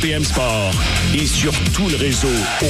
PM Sport et sur tout le réseau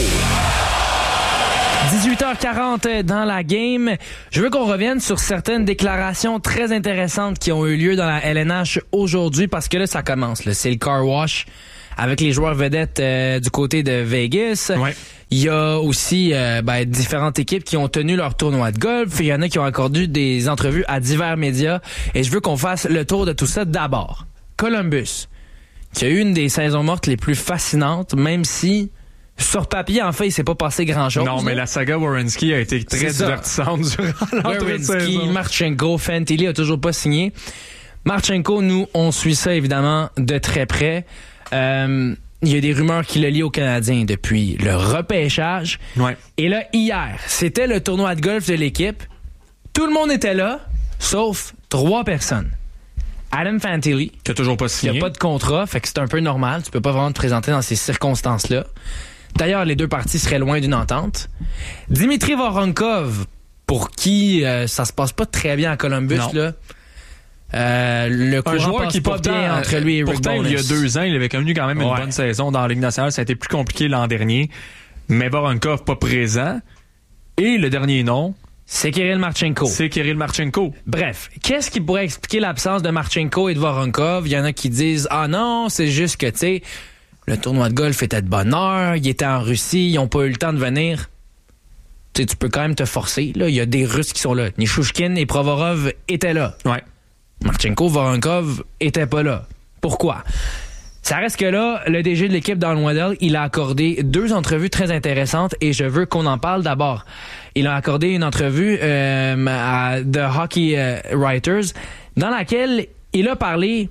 18h40 dans la game. Je veux qu'on revienne sur certaines déclarations très intéressantes qui ont eu lieu dans la LNH aujourd'hui parce que là, ça commence. Là. C'est le car wash avec les joueurs vedettes du côté de Vegas. Ouais. Il y a aussi différentes équipes qui ont tenu leur tournoi de golf. Il y en a qui ont accordé des entrevues à divers médias. Et je veux qu'on fasse le tour de tout ça d'abord. Columbus, qui a eu une des saisons mortes les plus fascinantes, même si sur papier, en fait, il s'est pas passé grand-chose. Non, mais la saga Werenski a été très divertissante durant l'entrée de saison. Marchenko, Fantilli a toujours pas signé. Marchenko, nous, on suit ça évidemment de très près. Il y a des rumeurs qui le lient aux Canadiens depuis le repêchage. Ouais. Et là, hier, c'était le tournoi de golf de l'équipe. Tout le monde était là, sauf 3 personnes. Adam Fantilli, qui a toujours pas signé. Il n'y a pas de contrat, fait que c'est un peu normal. Tu peux pas vraiment te présenter dans ces circonstances-là. D'ailleurs, les deux parties seraient loin d'une entente. Dimitri Voronkov, pour qui ça se passe pas très bien à Columbus, là. Le courant un joueur passe qui pas bien entre lui et Rick pourtant, Bowness. Il y a 2 ans, il avait connu quand même une bonne saison dans la Ligue nationale. Ça a été plus compliqué l'an dernier. Mais Voronkov pas présent. Et le dernier nom, c'est Kirill Marchenko. Bref, qu'est-ce qui pourrait expliquer l'absence de Marchenko et de Voronkov? Il y en a qui disent « Ah non, c'est juste que, tu sais, le tournoi de golf était de bonne heure, il était en Russie, ils n'ont pas eu le temps de venir. » Tu sais, tu peux quand même te forcer, là. Il y a des Russes qui sont là. Nishushkin et Provorov étaient là. Ouais. Marchenko, Voronkov étaient pas là. Pourquoi? Ça reste que là, le DG de l'équipe Don Waddell, il a accordé 2 entrevues très intéressantes et je veux qu'on en parle d'abord. Il a accordé une entrevue à The Hockey Writers dans laquelle il a parlé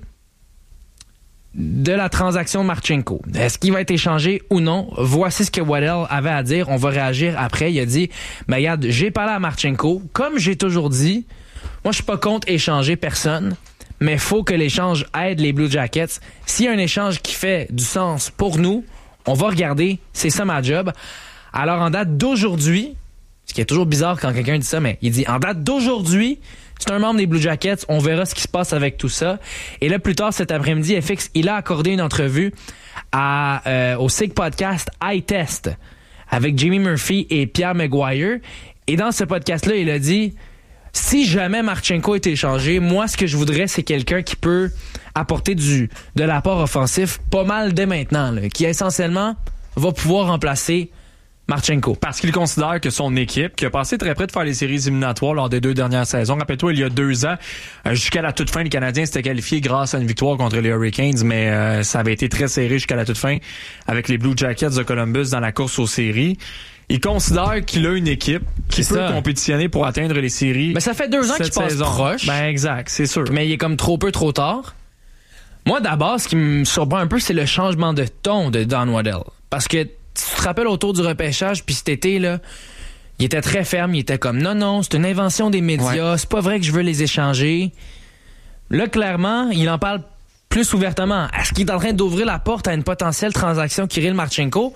de la transaction Marchenko. Est-ce qu'il va être échangé ou non? Voici ce que Waddell avait à dire. On va réagir après. Il a dit, regarde, j'ai parlé à Marchenko. Comme j'ai toujours dit, moi, je suis pas contre échanger personne. Mais il faut que l'échange aide les Blue Jackets. S'il y a un échange qui fait du sens pour nous, on va regarder. C'est ça ma job. Alors, en date d'aujourd'hui, ce qui est toujours bizarre quand quelqu'un dit ça, mais il dit, en date d'aujourd'hui, c'est un membre des Blue Jackets. On verra ce qui se passe avec tout ça. Et là, plus tard cet après-midi, FX, il a accordé une entrevue au SIG Podcast iTest avec Jimmy Murphy et Pierre Maguire. Et dans ce podcast-là, il a dit... Si jamais Marchenko est échangé, moi, ce que je voudrais, c'est quelqu'un qui peut apporter de l'apport offensif pas mal dès maintenant, là, qui essentiellement va pouvoir remplacer Marchenko. Parce qu'il considère que son équipe, qui a passé très près de faire les séries éliminatoires lors des 2 dernières saisons, rappelle-toi, il y a 2 ans, jusqu'à la toute fin, les Canadiens s'étaient qualifiés grâce à une victoire contre les Hurricanes, mais ça avait été très serré jusqu'à la toute fin avec les Blue Jackets de Columbus dans la course aux séries. Il considère qu'il a une équipe qui peut compétitionner pour atteindre les séries. Mais ça fait 2 ans qu'il passe proche. Ben exact, c'est sûr. Mais il est comme trop peu, trop tard. Moi, d'abord, ce qui me surprend un peu, c'est le changement de ton de Don Waddell. Parce que tu te rappelles autour du repêchage, puis cet été, là, il était très ferme. Il était comme, non, c'est une invention des médias. Ouais. C'est pas vrai que je veux les échanger. Là, clairement, il en parle plus ouvertement. Est-ce qu'il est en train d'ouvrir la porte à une potentielle transaction Kirill Marchenko?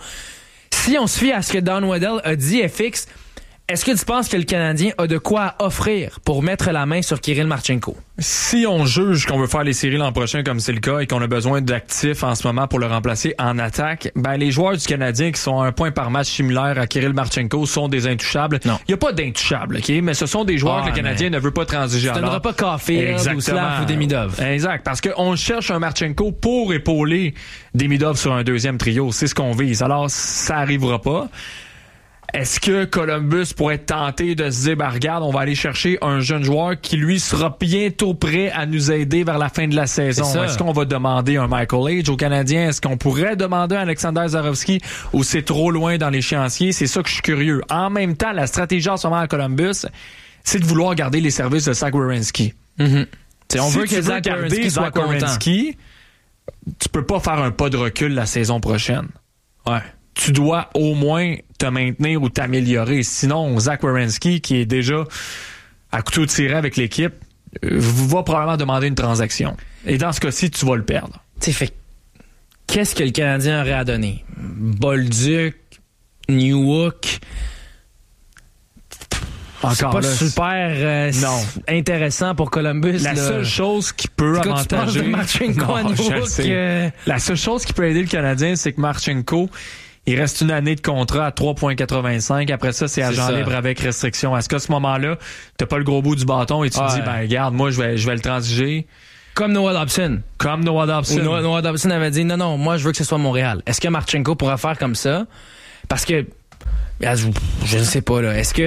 Si on se fie à ce que Don Waddell a dit, FX, est-ce que tu penses que le Canadien a de quoi offrir pour mettre la main sur Kirill Marchenko? Si on juge qu'on veut faire les séries l'an prochain comme c'est le cas et qu'on a besoin d'actifs en ce moment pour le remplacer en attaque, ben les joueurs du Canadien qui sont à un point par match similaire à Kirill Marchenko sont des intouchables. Non. Il n'y a pas d'intouchables, OK? Mais ce sont des joueurs que le Canadien ne veut pas transiger. Tu ne donneras pas Caulfield ou Slav ou Demidov. Exact, parce qu'on cherche un Marchenko pour épauler Demidov sur un 2e trio. C'est ce qu'on vise. Alors, ça arrivera pas. Est-ce que Columbus pourrait être tenté de se dire, regarde, on va aller chercher un jeune joueur qui, lui, sera bientôt prêt à nous aider vers la fin de la saison? Est-ce qu'on va demander un Michael Age aux Canadiens? Est-ce qu'on pourrait demander un Alexander Zarovski ou c'est trop loin dans l'échéancier? C'est ça que je suis curieux. En même temps, la stratégie en ce moment à Columbus, c'est de vouloir garder les services de Zach Werenski. Mm-hmm. On veut que Zach Werenski, tu peux pas faire un pas de recul la saison prochaine. Ouais. Tu dois au moins te maintenir ou t'améliorer. Sinon, Zach Werenski, qui est déjà à couteau tiré avec l'équipe, va probablement demander une transaction. Et dans ce cas-ci, tu vas le perdre. Tu sais, fait qu'est-ce que le Canadien aurait à donner? Bolduc, Newhook. c'est pas là, super intéressant pour Columbus. La seule chose qui peut avantager... La seule chose qui peut aider le Canadien, c'est que Marchenko, il reste une année de contrat à 3,85. Après ça, c'est agent libre avec restriction. Est-ce qu'à ce moment-là, t'as pas le gros bout du bâton et tu te dis, ben regarde, moi, je vais le transiger? Comme Noah Dobson. Noah Dobson avait dit, non, moi, je veux que ce soit Montréal. Est-ce que Marchenko pourra faire comme ça? Parce que, je ne sais pas, là. Est-ce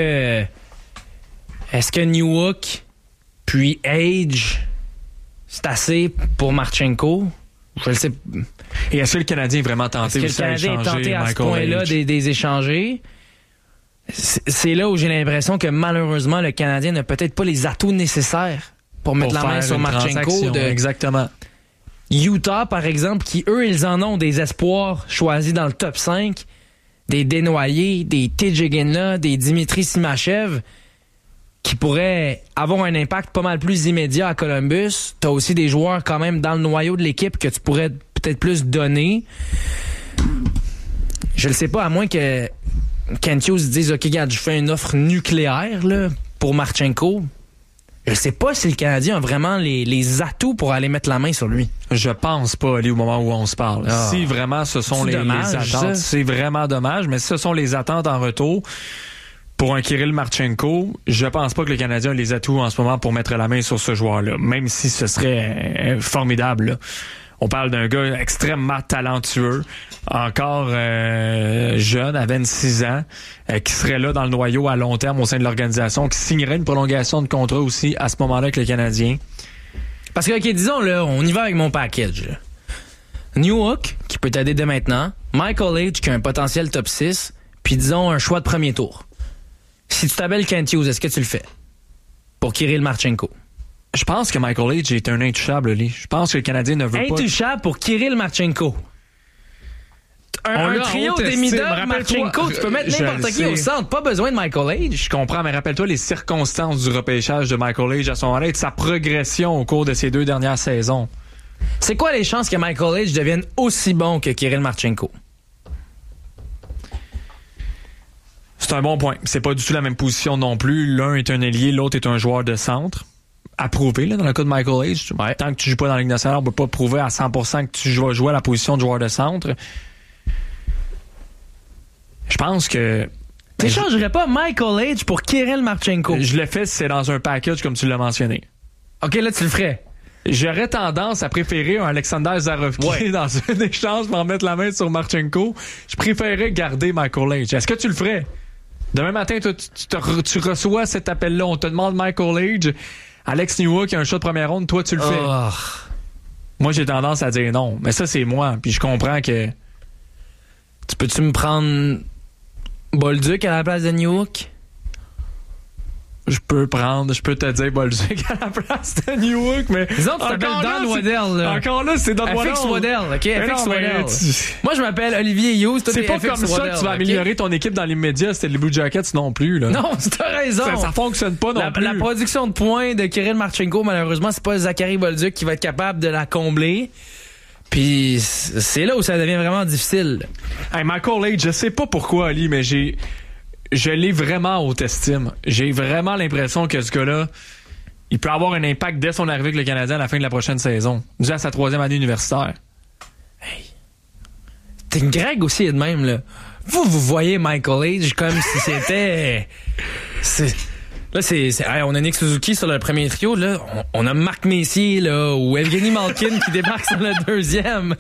que Newhook puis Age, c'est assez pour Marchenko? Je le sais. Et est-ce que le Canadien est vraiment tenté aussi à échanger Michael Age? Est-ce que le Canadien est tenté à ce point-là des échanger? C'est là où j'ai l'impression que malheureusement, le Canadien n'a peut-être pas les atouts nécessaires pour mettre la main sur Marchenko. Exactement. Utah, par exemple, qui, eux, ils en ont des espoirs choisis dans le top 5, des Desnoyers, des TJ Ginla, des Dimitri Simachev, qui pourraient avoir un impact pas mal plus immédiat à Columbus. T'as aussi des joueurs quand même dans le noyau de l'équipe que tu pourrais peut-être plus donner. Je le sais pas, à moins que Kent Hughes dise, OK, regarde, je fais une offre nucléaire là, pour Marchenko. Je sais pas si le Canadien a vraiment les atouts pour aller mettre la main sur lui. Je pense pas, Ali, au moment où on se parle. Si vraiment ce sont les attentes, c'est vraiment dommage, mais si ce sont les attentes en retour pour un Kirill Marchenko, je pense pas que le Canadien a les atouts en ce moment pour mettre la main sur ce joueur-là, même si ce serait formidable, là. On parle d'un gars extrêmement talentueux, encore jeune, à 26 ans, qui serait là dans le noyau à long terme au sein de l'organisation, qui signerait une prolongation de contrat aussi à ce moment-là avec le Canadien. Parce que, OK, disons, là, on y va avec mon package. Là. Newhook, qui peut t'aider dès maintenant, Michael Age, qui a un potentiel top 6, puis disons un choix de premier tour. Si tu t'appelles Kent Hughes, est-ce que tu le fais? Pour Kirill Marchenko. Je pense que Michael Age est un intouchable, lui. Je pense que le Canadien ne veut pas... Intouchable pour Kirill Marchenko. Un trio d'Emidov, Marchenko, tu peux mettre n'importe qui au centre. Pas besoin de Michael Age. Je comprends, mais rappelle-toi les circonstances du repêchage de Michael Age à son moment-là et de sa progression au cours de ses 2 dernières saisons. C'est quoi les chances que Michael Age devienne aussi bon que Kirill Marchenko? C'est un bon point. C'est pas du tout la même position non plus. L'un est un ailier, l'autre est un joueur de centre. Approuvé, là, dans le cas de Michael Age. Ouais. Tant que tu joues pas dans la Ligue nationale, on peut pas prouver à 100% que tu vas jouer à la position de joueur de centre. Je pense que... T'échangerais pas Michael Age pour Kirill Marchenko? Je l'ai fait si c'est dans un package comme tu l'as mentionné. OK, là, tu le ferais. J'aurais tendance à préférer un Alexander Zarovki dans un échange pour en mettre la main sur Marchenko. Je préférerais garder Michael Age. Est-ce que tu le ferais? Demain matin, toi, tu reçois cet appel-là. On te demande Michael Age. Alex Newhook qui a un choix de première ronde. Toi, tu le fais. Moi, j'ai tendance à dire non. Mais ça, c'est moi. Puis je comprends que... Peux-tu me prendre Bolduc à la place de Newhook? Je peux te dire Bolduc à la place de Newhook, mais... Disons, tu t'appelles Don Waddell, là. Encore là, c'est Don Waddell. FX Waddell, OK? FX Waddell. Moi, je m'appelle Olivier Hughes. C'est pas comme ça que tu vas améliorer ton équipe dans l'immédiat. C'était les Blue Jackets non plus, là. Non, t'as raison. Ça fonctionne pas non plus. La production de points de Kirill Marchenko, malheureusement, c'est pas Zachary Bolduc qui va être capable de la combler. Puis c'est là où ça devient vraiment difficile. Hey, Michael Age, je sais pas pourquoi, Ali, mais je l'ai vraiment haute estime. J'ai vraiment l'impression que ce gars-là, il peut avoir un impact dès son arrivée avec le Canadien à la fin de la prochaine saison, déjà à sa 3e année universitaire. Hey. T'es Greg aussi est de même, là. Vous voyez Michael Age comme si c'était... Là, hey, on a Nick Suzuki sur le premier trio, là. On a Marc Messier, là, ou Evgeny Malkin qui débarque sur le 2e.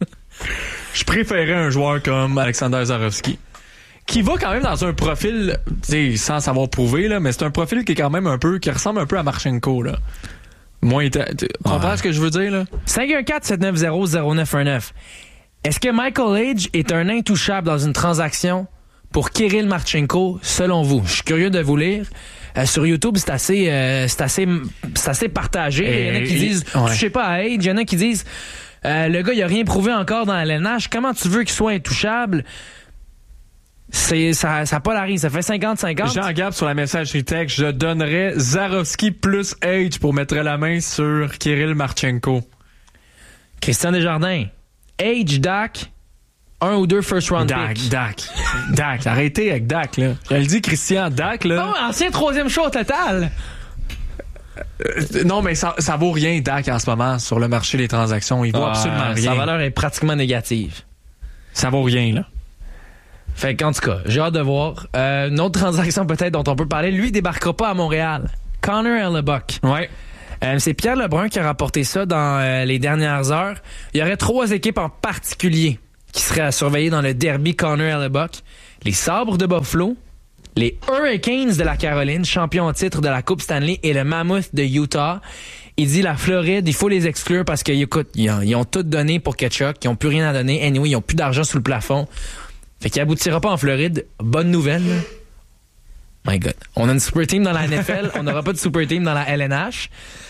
Je préférais un joueur comme Alexander Zarovski, qui va quand même dans un profil, sans savoir prouver, là, mais c'est un profil qui est quand même qui ressemble un peu à Marchenko, là. Moi, comprends ce que je veux dire, là? 514-790-0919. Est-ce que Michael Age est un intouchable dans une transaction pour Kirill Marchenko, selon vous? Je suis curieux de vous lire. Sur YouTube, c'est assez partagé. Il y en a qui disent, touchez pas à Age. Il y en a qui disent, le gars, il a rien prouvé encore dans la LNH. Comment tu veux qu'il soit intouchable? Ça polarise. Ça fait 50-50. Jean Gab sur la messagerie texte, je donnerais Zarovski plus Age pour mettre la main sur Kirill Marchenko. Christian Desjardins. Age, Dak, 1 ou 2 first round picks. Dak. Arrêtez avec Dak, là. Je le dis, Christian, Dak, là. Oh, ancien 3e choix au total. Non, mais ça vaut rien, Dak, en ce moment, sur le marché des transactions. Il vaut absolument rien. Sa valeur est pratiquement négative. Ça vaut rien, là. Fait qu'en tout cas, j'ai hâte de voir. Une autre transaction peut-être dont on peut parler, lui, il débarquera pas à Montréal. Connor Hellebuyck. Ouais. C'est Pierre Lebrun qui a rapporté ça dans les dernières heures. Il y aurait 3 équipes en particulier qui seraient à surveiller dans le derby Connor Hellebuyck. Les Sabres de Buffalo, les Hurricanes de la Caroline, champions en titre de la Coupe Stanley, et le Mammoth de Utah. Il dit la Floride, il faut les exclure parce qu'ils ont tout donné pour Ketchuk, ils ont plus rien à donner. Anyway, ils ont plus d'argent sous le plafond. Fait qu'il aboutira pas en Floride. Bonne nouvelle, là. My God. On a une super team dans la NFL, on n'aura pas de super team dans la LNH.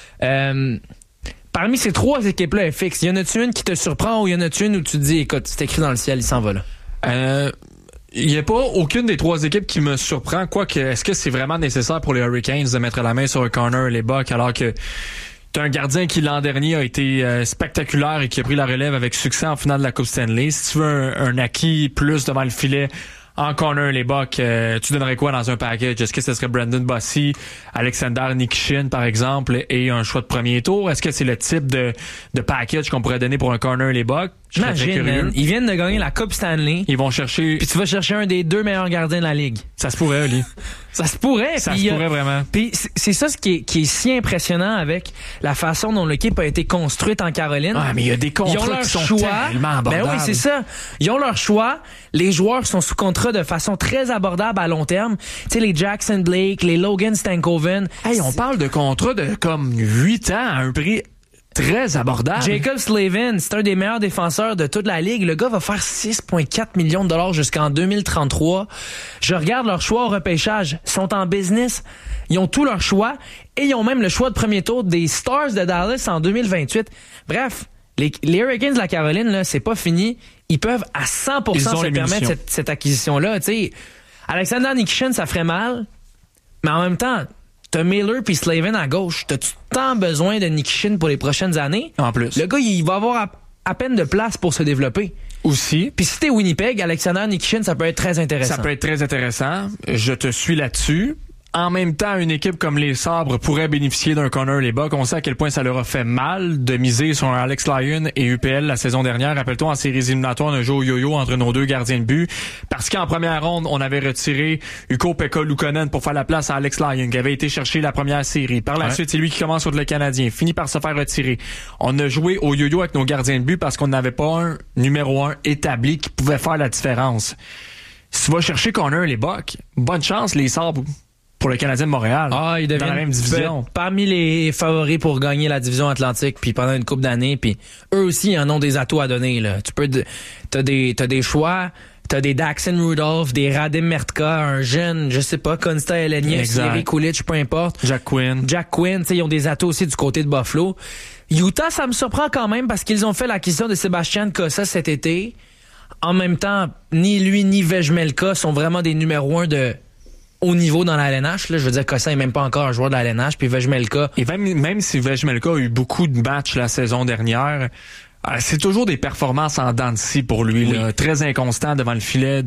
Parmi ces 3 équipes-là, FX, y en a-tu une qui te surprend ou y en a-tu une où tu te dis, écoute, c'est écrit dans le ciel, il s'en va là? Il n'y a pas aucune des 3 équipes qui me surprend. Quoique, est-ce que c'est vraiment nécessaire pour les Hurricanes de mettre la main sur un Connor Hellebuyck alors que t'as un gardien qui l'an dernier a été spectaculaire et qui a pris la relève avec succès en finale de la Coupe Stanley. Si tu veux un acquis plus devant le filet en Connor Hellebuyck, tu donnerais quoi dans un package? Est-ce que ce serait Brandon Bossy, Alexander Nikishin, par exemple, et un choix de premier tour? Est-ce que c'est le type de package qu'on pourrait donner pour un Connor Hellebuyck? Imagine, man, ils viennent de gagner la Coupe Stanley. Ils vont chercher... Puis tu vas chercher un des 2 meilleurs gardiens de la Ligue. Ça se pourrait, Oli. Ça se pourrait. Ça se pourrait vraiment. Puis c'est ça qui est si impressionnant avec la façon dont l'équipe a été construite en Caroline. Ah, mais il y a des contrats qui sont tellement abordables. Ben oui, c'est ça. Ils ont leur choix. Les joueurs sont sous contrat de façon très abordable à long terme. Tu sais, les Jackson Blake, les Logan Stankoven. Hey, on parle de contrats de comme 8 ans à un prix très abordable. Jacob Slavin, c'est un des meilleurs défenseurs de toute la ligue. Le gars va faire 6,4 millions de dollars jusqu'en 2033. Je regarde leurs choix au repêchage. Ils sont en business. Ils ont tous leurs choix. Et ils ont même le choix de premier tour des Stars de Dallas en 2028. Bref, les Hurricanes de la Caroline, là, c'est pas fini. Ils peuvent à 100% se permettre cette acquisition-là. T'sais, Alexander Nikishin, ça ferait mal. Mais en même temps, t'as Miller puis Slavin à gauche. T'as-tu tant besoin de Nikishin pour les prochaines années? En plus. Le gars, il va avoir à peine de place pour se développer. Aussi. Puis si t'es Winnipeg, Alexander Nikishin, ça peut être très intéressant. Ça peut être très intéressant. Je te suis là-dessus. En même temps, une équipe comme les Sabres pourrait bénéficier d'un Connor Hellebuyck. On sait à quel point ça leur a fait mal de miser sur un Alex Lyon et UPL la saison dernière. Rappelle-toi, en séries éliminatoires, on a joué au yo-yo entre nos 2 gardiens de but. Parce qu'en première ronde, on avait retiré Ukko-Pekka Luukkonen pour faire la place à Alex Lyon, qui avait été chercher la première série. Par la suite, c'est lui qui commence contre le Canadien. Finit par se faire retirer. On a joué au yo-yo avec nos gardiens de but parce qu'on n'avait pas un numéro 1 établi qui pouvait faire la différence. Si tu vas chercher Connor Hellebuyck, bonne chance, les Sabres, pour le Canadien de Montréal. Ils deviennent dans la même division. Parmi les favoris pour gagner la division Atlantique, puis pendant une couple d'années, puis eux aussi, ils en ont des atouts à donner, là. T'as des choix, t'as des Daxon Rudolph, des Radim Mertka, un jeune, je sais pas, Konsta Elenius, Jerry Kulich, peu importe. Jack Quinn, ils ont des atouts aussi du côté de Buffalo. Utah, ça me surprend quand même parce qu'ils ont fait l'acquisition de Sébastien Cossa cet été. En même temps, ni lui ni Vejmelka sont vraiment des numéros 1 de haut niveau dans la LNH. Là, je veux dire, Cossa est même pas encore un joueur de la LNH. Puis Vejmelka... Et même si Vejmelka a eu beaucoup de matchs la saison dernière, c'est toujours des performances en dents de scie pour lui. Oui. Là, très inconstant devant le filet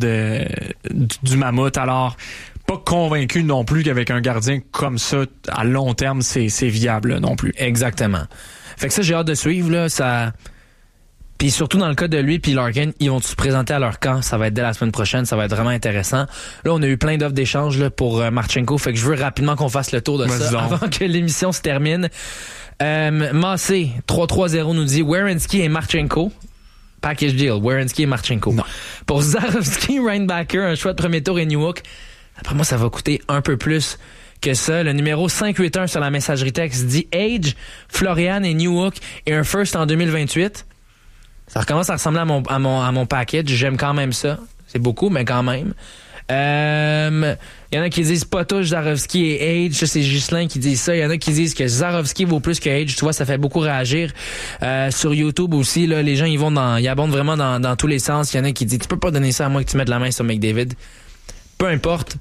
du Mammouth. Alors, pas convaincu non plus qu'avec un gardien comme ça, à long terme, c'est viable là, non plus. Exactement. Fait que ça, j'ai hâte de suivre. Là, ça... Puis surtout dans le cas de lui puis Larkin, ils vont se présenter à leur camp. Ça va être dès la semaine prochaine. Ça va être vraiment intéressant. Là, on a eu plein d'offres d'échange là, pour Marchenko. Fait que je veux rapidement qu'on fasse le tour de ça avant que l'émission se termine. Massé, 330 nous dit Werenski et Marchenko. Package deal, Werenski et Marchenko. Non. Pour Zarovski, Reinbacker, un choix de premier tour et Newhook. Après moi, ça va coûter un peu plus que ça. Le numéro 581 sur la messagerie texte dit Age, Florian et Newhook et un first en 2028. Ça recommence à ressembler à mon package. J'aime quand même ça. C'est beaucoup, mais quand même. Il y en a qui disent pas tous Zarovski et Age. Ça, c'est Ghislain qui dit ça. Il y en a qui disent que Zarovski vaut plus que Age. Tu vois, ça fait beaucoup réagir. Sur YouTube aussi, là, les gens, ils abondent vraiment dans tous les sens. Il y en a qui disent, tu peux pas donner ça à moi que tu mettes la main sur McDavid. Peu importe.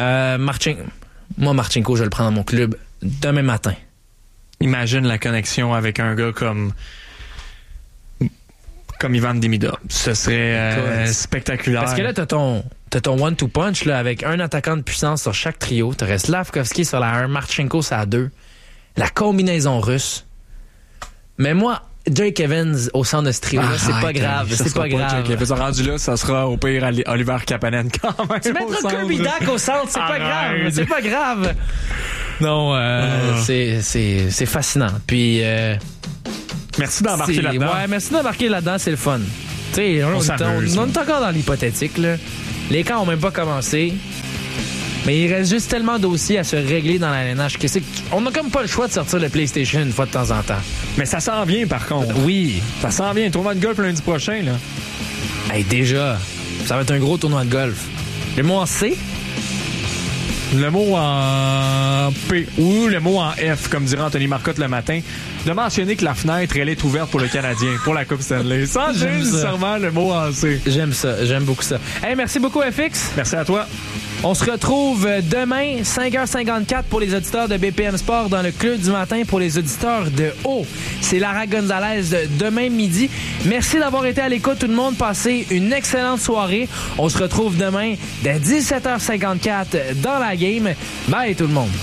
Moi, Marchenko, je vais le prends dans mon club demain matin. Imagine la connexion avec un gars comme comme Ivan Demidov. Ce serait spectaculaire. Parce que là, t'as ton one-two punch là, avec un attaquant de puissance sur chaque trio. T'aurais Slavkovski sur la 1, Marchenko sur la 2. La combinaison russe. Mais moi, Jake Evans au centre de ce trio, c'est pas grave. C'est pas grave. Jake Evans rendu là, ça sera au pire Oliver Kapanen quand même. Tu mettras Kirby Dach au centre, c'est pas grave. C'est pas grave. Non, c'est fascinant. Puis... merci d'embarquer là-dedans. Ouais, merci d'embarquer là-dedans, c'est le fun. Tu sais, on est encore dans l'hypothétique, là. Les camps ont même pas commencé. Mais il reste juste tellement de dossiers à se régler dans la LNH que on n'a comme pas le choix de sortir le PlayStation une fois de temps en temps. Mais ça s'en vient, par contre. Oui. Ça s'en vient. Tournoi de golf lundi prochain, là. Hey, déjà, ça va être un gros tournoi de golf. Le mot en C? Le mot en P ou le mot en F, comme dirait Anthony Marcotte le matin, de mentionner que la fenêtre, elle est ouverte pour le Canadien, pour la Coupe Stanley. Sans nécessairement le mot en C. J'aime ça, j'aime beaucoup ça. Hey, merci beaucoup, FX. Merci à toi. On se retrouve demain, 5h54 pour les auditeurs de BPM Sport dans le Club du matin pour les auditeurs de haut. C'est Lara Gonzalez demain midi. Merci d'avoir été à l'écoute, tout le monde. Passez une excellente soirée. On se retrouve demain dès 17h54 dans la game. Bye tout le monde.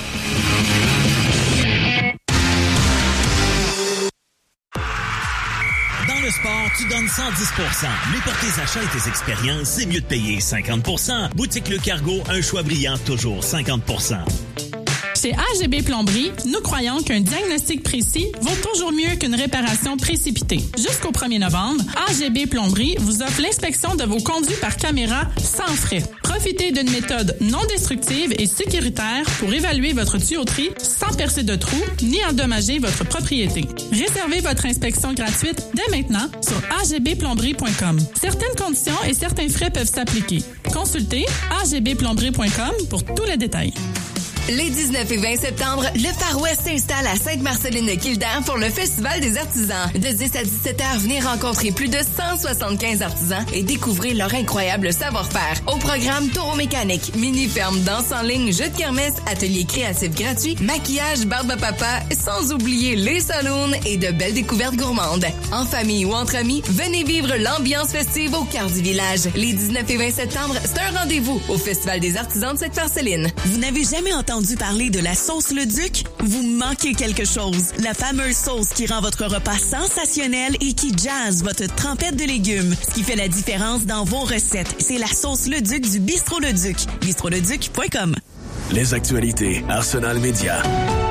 Dans le sport, tu donnes 110%. Mais pour tes achats et tes expériences, c'est mieux de payer 50%. Boutique Le Cargo, un choix brillant, toujours 50%. Chez AGB Plomberie, nous croyons qu'un diagnostic précis vaut toujours mieux qu'une réparation précipitée. Jusqu'au 1er novembre, AGB Plomberie vous offre l'inspection de vos conduits par caméra sans frais. Profitez d'une méthode non destructive et sécuritaire pour évaluer votre tuyauterie sans percer de trous ni endommager votre propriété. Réservez votre inspection gratuite dès maintenant sur agbplomberie.com. Certaines conditions et certains frais peuvent s'appliquer. Consultez agbplomberie.com pour tous les détails. Les 19 et 20 septembre, le Far West s'installe à Sainte-Marceline-de-Kildare pour le Festival des artisans. De 10 à 17 heures, venez rencontrer plus de 175 artisans et découvrir leur incroyable savoir-faire. Au programme taureau mécanique, mini-ferme, danse en ligne, jeux de kermesse, ateliers créatifs gratuits, maquillage, barbe à papa, sans oublier les saloons et de belles découvertes gourmandes. En famille ou entre amis, venez vivre l'ambiance festive au cœur du village. Les 19 et 20 septembre, c'est un rendez-vous au Festival des artisans de Sainte-Marceline. Vous n'avez jamais entendu parler de la sauce Le Duc? Vous manquez quelque chose. La fameuse sauce qui rend votre repas sensationnel et qui jazz votre trempette de légumes. Ce qui fait la différence dans vos recettes, c'est la sauce Le Duc du Bistrot Le Duc. bistroleduc.com. Les actualités Arsenal Média.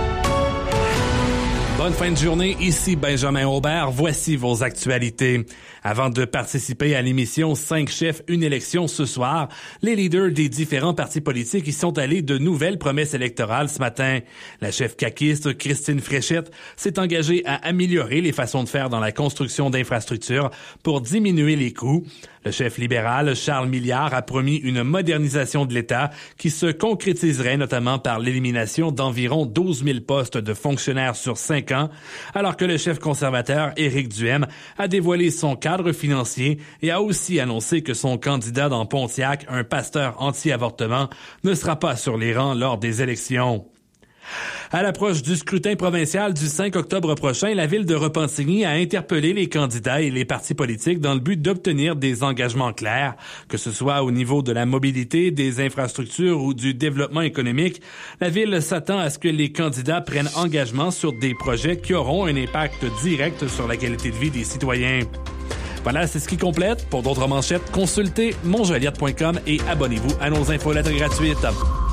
Bonne fin de journée, ici Benjamin Aubert. Voici vos actualités. Avant de participer à l'émission 5 chefs, une élection ce soir, les leaders des différents partis politiques y sont allés de nouvelles promesses électorales ce matin. La chef caquiste Christine Fréchette s'est engagée à améliorer les façons de faire dans la construction d'infrastructures pour diminuer les coûts. Le chef libéral Charles Milliard a promis une modernisation de l'État qui se concrétiserait notamment par l'élimination d'environ 12 000 postes de fonctionnaires sur 5 ans, alors que le chef conservateur Éric Duhaime a dévoilé son cadre financier et a aussi annoncé que son candidat dans Pontiac, un pasteur anti-avortement, ne sera pas sur les rangs lors des élections. À l'approche du scrutin provincial du 5 octobre prochain, la ville de Repentigny a interpellé les candidats et les partis politiques dans le but d'obtenir des engagements clairs, que ce soit au niveau de la mobilité, des infrastructures ou du développement économique. La ville s'attend à ce que les candidats prennent engagement sur des projets qui auront un impact direct sur la qualité de vie des citoyens. Voilà, c'est ce qui complète. Pour d'autres manchettes, consultez monjoliette.com et abonnez-vous à nos infolettres gratuites.